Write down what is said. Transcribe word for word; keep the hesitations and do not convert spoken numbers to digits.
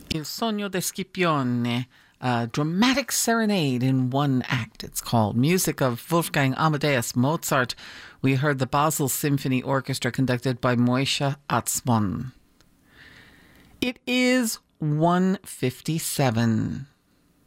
Il Sogno di Scipione, a dramatic serenade in one act, it's called. Music of Wolfgang Amadeus Mozart. We heard the Basel Symphony Orchestra conducted by Moishe Atzmon. It is one fifty-seven.